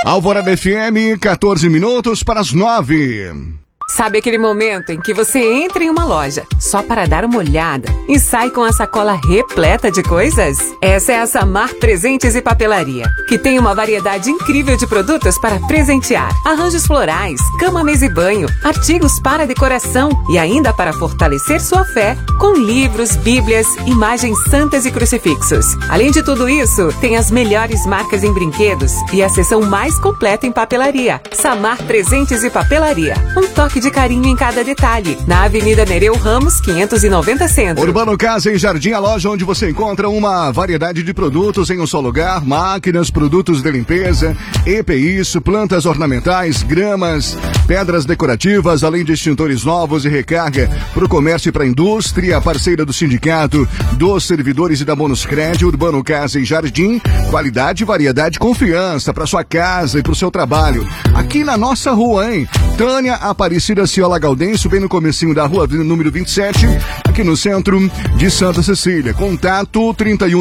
Alvorada FM, 14 minutos para as 9. Sabe aquele momento em que você entra em uma loja só para dar uma olhada e sai com a sacola repleta de coisas? Essa é a Samar Presentes e Papelaria, que tem uma variedade incrível de produtos para presentear. Arranjos florais, cama, mesa e banho, artigos para decoração e ainda para fortalecer sua fé com livros, bíblias, imagens santas e crucifixos. Além de tudo isso, tem as melhores marcas em brinquedos e a seção mais completa em papelaria. Samar Presentes e Papelaria. Um toque de carinho em cada detalhe. Na Avenida Nereu Ramos, 590 Centro. Urbano Casa e Jardim, a loja onde você encontra uma variedade de produtos em um só lugar. Máquinas, produtos de limpeza, EPIs, plantas ornamentais, gramas, pedras decorativas, além de extintores novos e recarga para o comércio e para a indústria. Parceira do Sindicato dos Servidores e da Bonuscred. Urbano Casa e Jardim. Qualidade, variedade, confiança para sua casa e para o seu trabalho. Aqui na nossa rua, hein? Tânia Aparecida Ciola Gaudêncio, bem no comecinho da rua, número 27, aqui no centro de Santa Cecília. Contato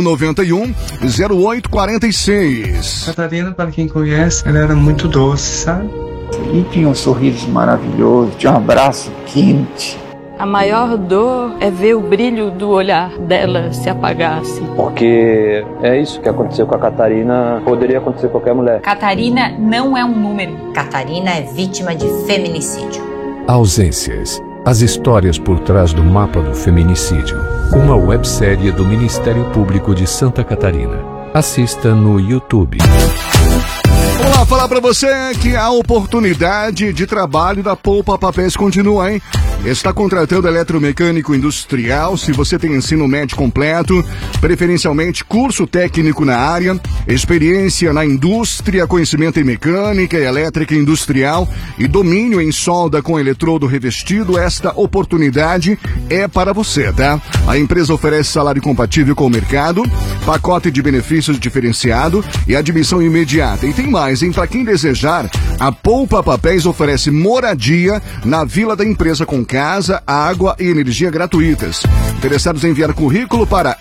3191-0846. Catarina, para quem conhece, ela era muito doce, sabe? E tinha um sorriso maravilhoso, tinha um abraço quente. A maior dor é ver o brilho do olhar dela se apagar assim. Porque é isso que aconteceu com a Catarina, poderia acontecer com qualquer mulher. Catarina não é um número. Catarina é vítima de feminicídio. Ausências. As histórias por trás do mapa do feminicídio. Uma websérie do Ministério Público de Santa Catarina. Assista no YouTube. Vamos lá falar para você que a oportunidade de trabalho da Poupa Papéis continua, hein? Está contratando eletromecânico industrial, se você tem ensino médio completo, preferencialmente curso técnico na área, experiência na indústria, conhecimento em mecânica e elétrica industrial e domínio em solda com eletrodo revestido, esta oportunidade é para você, tá? A empresa oferece salário compatível com o mercado, pacote de benefícios diferenciado e admissão imediata. E tem mais, hein? Para quem desejar, a Poupa Papéis oferece moradia na Vila da Empresa com casa, água e energia gratuitas. Interessados em enviar currículo para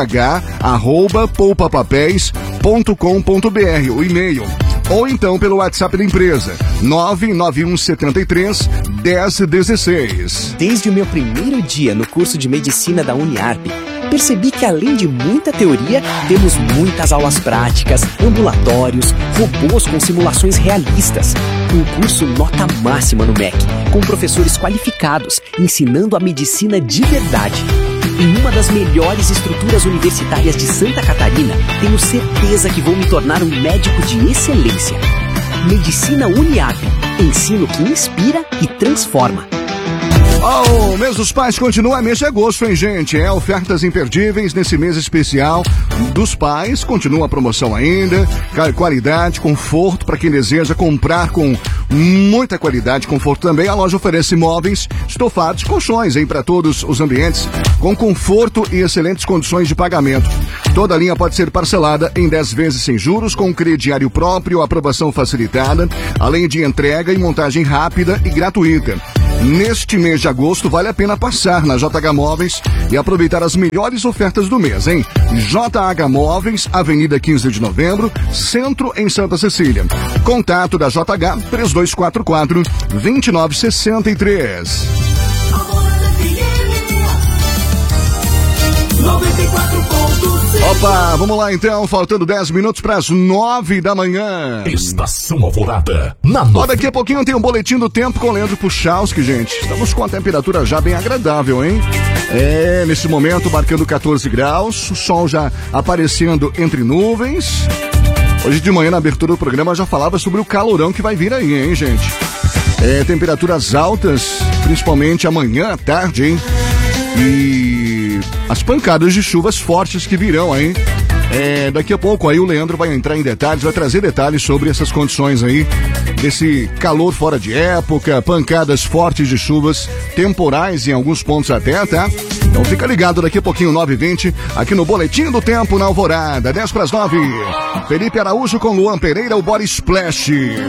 rh@poupapapéis.com.br, o e-mail. Ou então pelo WhatsApp da empresa, 99173-1016. Desde o meu primeiro dia no curso de medicina da Uniarp, percebi que além de muita teoria, temos muitas aulas práticas, ambulatórios, robôs com simulações realistas. Um curso nota máxima no MEC, com professores qualificados, ensinando a medicina de verdade. Em uma das melhores estruturas universitárias de Santa Catarina, tenho certeza que vou me tornar um médico de excelência. Medicina Uniarp, ensino que inspira e transforma. O mês dos pais continua, mês de agosto, hein, gente? Ofertas imperdíveis nesse mês especial dos pais. Continua a promoção ainda. Qualidade, conforto para quem deseja comprar com muita qualidade e conforto também. A loja oferece móveis, estofados, colchões, hein, para todos os ambientes, com conforto e excelentes condições de pagamento. Toda a linha pode ser parcelada em 10 vezes sem juros, com crediário próprio, aprovação facilitada, além de entrega e montagem rápida e gratuita. Neste mês de agosto, vale a pena passar na JH Móveis e aproveitar as melhores ofertas do mês, hein? JH Móveis, Avenida 15 de Novembro, Centro, em Santa Cecília. Contato da JH, 3244-2963. Opa, vamos lá então, faltando 10 minutos para as 9 da manhã. Estação Alvorada, na 9. Daqui a pouquinho tem um boletim do tempo com o Leandro Puchalski, gente. Estamos com a temperatura já bem agradável, hein? Nesse momento marcando 14 graus, o sol já aparecendo entre nuvens. Hoje de manhã, na abertura do programa, já falava sobre o calorão que vai vir aí, hein, gente? Temperaturas altas, principalmente amanhã à tarde, hein? E as pancadas de chuvas fortes que virão, hein? Daqui a pouco aí o Leandro vai entrar em detalhes, vai trazer detalhes sobre essas condições aí, desse calor fora de época, pancadas fortes de chuvas, temporais em alguns pontos até, tá? Então fica ligado daqui a pouquinho, 9h20, aqui no Boletim do Tempo na Alvorada, 10 para as 9. Felipe Araújo com Luan Pereira, o Body Splash.